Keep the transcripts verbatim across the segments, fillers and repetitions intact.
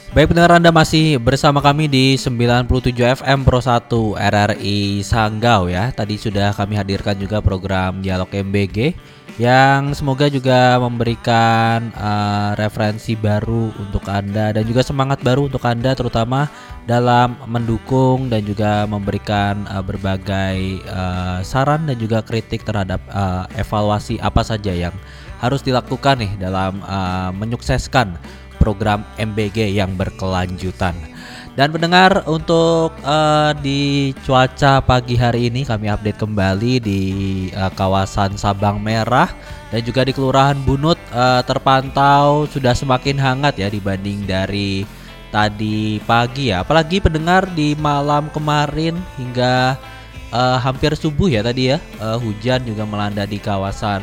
Baik pendengar, Anda masih bersama kami di sembilan puluh tujuh F M Pro satu R R I Sanggau ya. Tadi sudah kami hadirkan juga program Dialog M B G yang semoga juga memberikan uh, referensi baru untuk Anda dan juga semangat baru untuk Anda, terutama dalam mendukung dan juga memberikan uh, berbagai uh, saran dan juga kritik terhadap uh, evaluasi apa saja yang harus dilakukan nih dalam uh, menyukseskan program M B G yang berkelanjutan. Dan pendengar, untuk uh, di cuaca pagi hari ini kami update kembali di uh, kawasan Sabang Merah dan juga di Kelurahan Bunut uh, terpantau sudah semakin hangat ya dibanding dari tadi pagi ya. Apalagi pendengar, di malam kemarin hingga uh, hampir subuh ya tadi ya, uh, hujan juga melanda di kawasan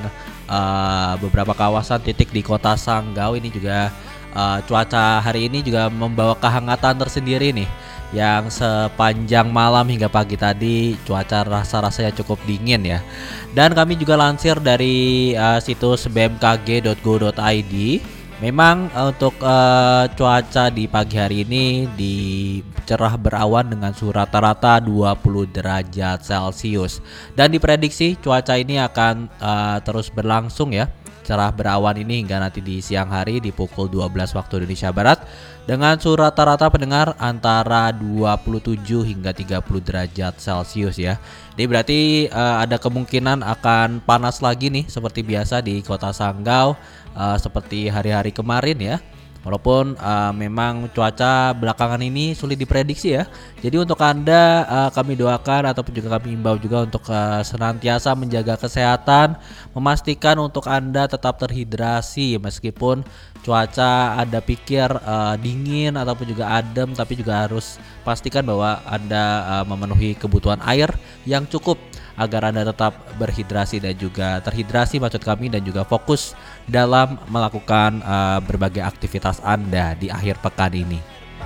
uh, beberapa kawasan titik di Kota Sanggau. Ini juga Uh, cuaca hari ini juga membawa kehangatan tersendiri nih, yang sepanjang malam hingga pagi tadi cuaca rasa-rasanya cukup dingin ya. Dan kami juga lansir dari uh, situs b m k g dot go dot i d, memang uh, untuk uh, cuaca di pagi hari ini di cerah berawan dengan suhu rata-rata dua puluh derajat Celcius, dan diprediksi cuaca ini akan uh, terus berlangsung ya, cerah berawan ini hingga nanti di siang hari di pukul dua belas waktu Indonesia Barat dengan suhu rata-rata pendengar antara dua puluh tujuh hingga tiga puluh derajat Celcius ya. Ini berarti uh, ada kemungkinan akan panas lagi nih seperti biasa di Kota Sanggau uh, seperti hari-hari kemarin ya. Walaupun uh, memang cuaca belakangan ini sulit diprediksi ya. Jadi untuk Anda uh, kami doakan ataupun juga kami himbau juga untuk uh, senantiasa menjaga kesehatan, memastikan untuk Anda tetap terhidrasi meskipun cuaca Anda pikir uh, dingin ataupun juga adem, tapi juga harus pastikan bahwa Anda uh, memenuhi kebutuhan air yang cukup agar Anda tetap berhidrasi dan juga terhidrasi maksud kami, dan juga fokus dalam melakukan uh, berbagai aktivitas Anda di akhir pekan ini.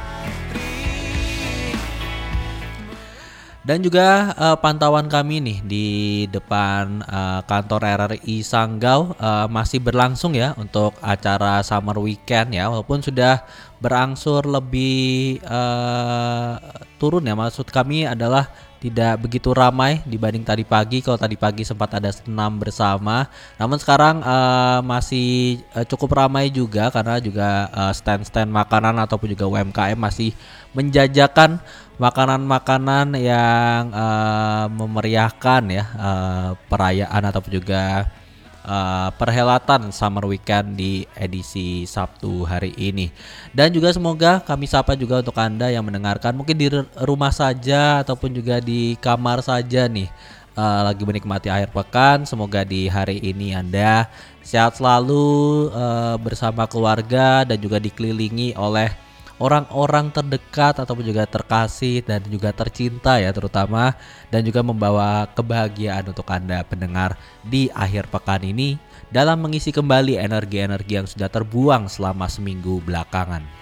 Dan juga uh, pantauan kami nih di depan uh, kantor R R I Sanggau uh, masih berlangsung ya untuk acara summer weekend ya, walaupun sudah berangsur lebih uh, turun ya, maksud kami adalah tidak begitu ramai dibanding tadi pagi. Kalau tadi pagi sempat ada senam bersama, namun sekarang uh, masih uh, cukup ramai juga karena juga uh, stand-stand makanan ataupun juga U M K M masih menjajakan makanan-makanan yang uh, memeriahkan ya uh, perayaan ataupun juga Uh, perhelatan summer weekend di edisi Sabtu hari ini. Dan juga semoga kami sapa juga untuk Anda yang mendengarkan mungkin di rumah saja ataupun juga di kamar saja nih, uh, lagi menikmati akhir pekan. Semoga di hari ini Anda sehat selalu uh, bersama keluarga dan juga dikelilingi oleh orang-orang terdekat ataupun juga terkasih dan juga tercinta ya terutama, dan juga membawa kebahagiaan untuk Anda pendengar di akhir pekan ini dalam mengisi kembali energi-energi yang sudah terbuang selama seminggu belakangan.